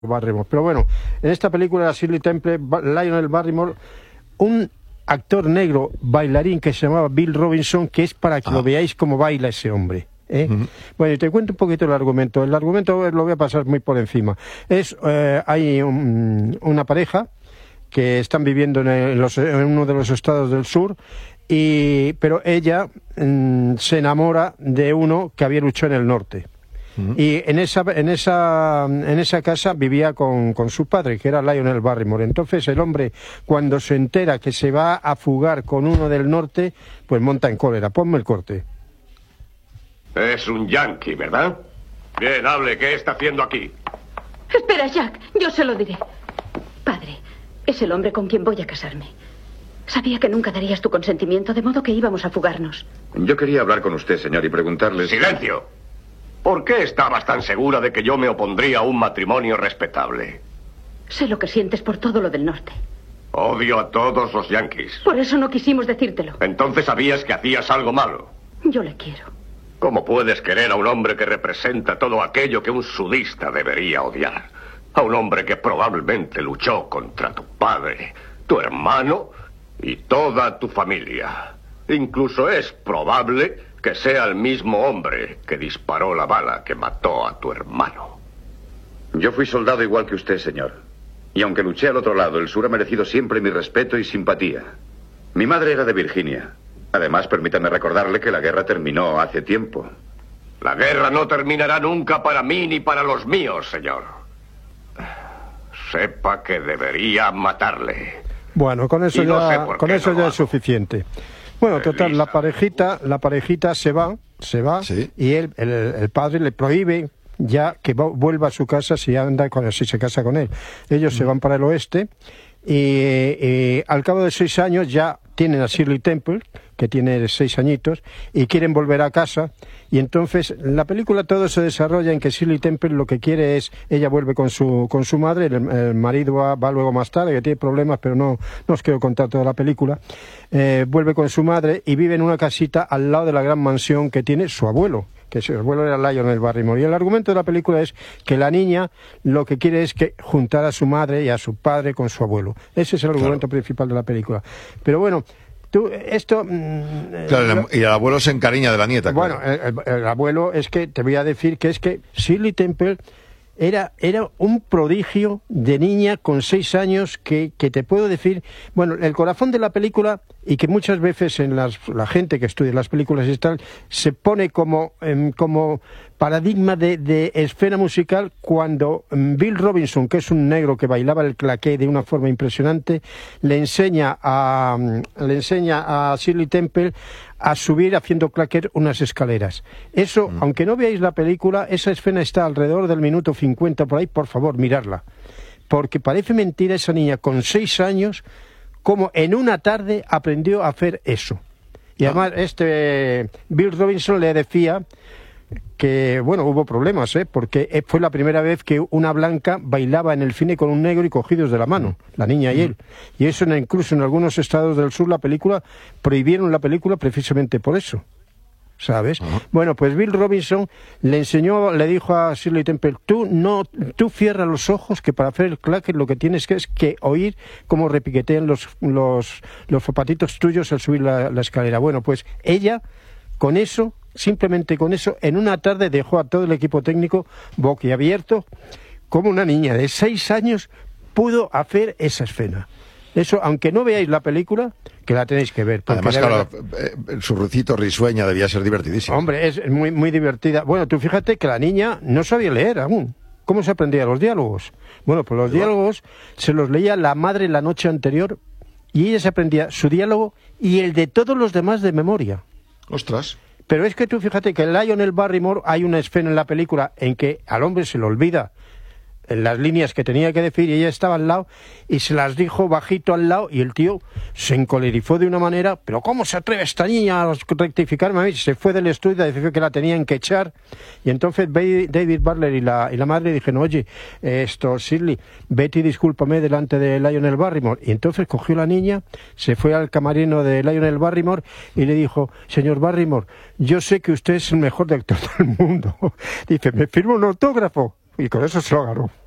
Barrymore. Pero bueno, en esta película de Shirley Temple, Lionel Barrymore, un actor negro bailarín que se llamaba Bill Robinson, que es para que lo veáis cómo baila ese hombre. Bueno, y te cuento un poquito el argumento. El argumento lo voy a pasar muy por encima. Hay una pareja que están viviendo en uno de los estados del sur, pero ella se enamora de uno que había luchado en el norte. Y en esa casa vivía con su padre, que era Lionel Barrymore. Entonces el hombre, cuando se entera que se va a fugar con uno del norte, pues monta en cólera. Ponme el corte. Es un yankee, ¿verdad? Bien, hable, ¿qué está haciendo aquí? Espera, Jack, yo se lo diré. Padre, es el hombre con quien voy a casarme. Sabía que nunca darías tu consentimiento, de modo que íbamos a fugarnos. Yo quería hablar con usted, señor, y preguntarle... ¡Silencio! ¿Por qué estabas tan segura de que yo me opondría a un matrimonio respetable? Sé lo que sientes por todo lo del norte. Odio a todos los yankees. Por eso no quisimos decírtelo. Entonces sabías que hacías algo malo. Yo le quiero. ¿Cómo puedes querer a un hombre que representa todo aquello que un sudista debería odiar? A un hombre que probablemente luchó contra tu padre, tu hermano y toda tu familia. Incluso es probable que sea el mismo hombre que disparó la bala que mató a tu hermano. Yo fui soldado igual que usted, señor. Y aunque luché al otro lado, el sur ha merecido siempre mi respeto y simpatía. Mi madre era de Virginia. Además, permítame recordarle que la guerra terminó hace tiempo. La guerra no terminará nunca para mí ni para los míos, señor. Sepa que debería matarle. Bueno, con eso ya es suficiente. Bueno, total, la parejita se va, ¿sí? Y el padre le prohíbe ya que vuelva a su casa si se casa con él. Ellos se van para el oeste y al cabo de 6 años ya tienen a Shirley Temple, que tiene 6 añitos, y quieren volver a casa. Y entonces la película todo se desarrolla en que Shirley Temple lo que quiere es, ella vuelve con su madre, el marido va luego más tarde, que tiene problemas, pero no os quiero contar toda la película. Vuelve con su madre y vive en una casita al lado de la gran mansión que tiene su abuelo, que su abuelo era Lionel Barrymore. Y el argumento de la película es que la niña lo que quiere es que juntar a su madre y a su padre con su abuelo. Ese es el argumento principal de la película. Pero bueno, claro, y el abuelo se encariña de la nieta. Bueno, claro. El abuelo te voy a decir que Shirley Temple era un prodigio de niña con 6 años que te puedo decir, bueno, el corazón de la película, y que muchas veces en la gente que estudia las películas y tal, se pone como paradigma de escena musical cuando Bill Robinson, que es un negro que bailaba el claqué de una forma impresionante, le enseña a Shirley Temple a subir haciendo claquer unas escaleras. Eso, aunque no veáis la película, esa escena está alrededor del minuto 50 por ahí, por favor, miradla. Porque parece mentira esa niña con 6 años, como en una tarde aprendió a hacer eso. Y además Bill Robinson le decía que, bueno, hubo problemas, porque fue la primera vez que una blanca bailaba en el cine con un negro y cogidos de la mano, la niña y él. Y eso incluso en algunos estados del sur prohibieron la película precisamente por eso, ¿sabes? Bueno, pues Bill Robinson le dijo a Shirley Temple, tú cierra los ojos, que para hacer el claquet lo que tienes que es que oír cómo repiquetean los zapatitos tuyos al subir la escalera. Bueno, pues ella, simplemente con eso, en una tarde dejó a todo el equipo técnico boquiabierto, como una niña de 6 años pudo hacer esa escena. Eso, aunque no veáis la película, que la tenéis que ver. Además, claro, su recito risueña debía ser divertidísimo. Hombre, es muy, muy divertida. Bueno, tú fíjate que la niña no sabía leer aún. ¿Cómo se aprendía los diálogos? Bueno, pues los diálogos se los leía la madre la noche anterior y ella se aprendía su diálogo y el de todos los demás de memoria. ¡Ostras! Pero es que tú fíjate que Lionel Barrymore, hay una escena en la película en que al hombre se le olvida las líneas que tenía que decir y ella estaba al lado y se las dijo bajito al lado y el tío se encolerizó de una manera, pero ¿cómo se atreve esta niña a rectificarme a mí? Se fue del estudio, decidió que la tenían que echar y entonces David Butler y la madre dijeron, oye, Shirley, vete y discúlpame delante de Lionel Barrymore. Y entonces cogió la niña, se fue al camarino de Lionel Barrymore y le dijo, señor Barrymore, yo sé que usted es el mejor actor del mundo. Dice, ¿me firma un autógrafo? Y con eso se lo agarró.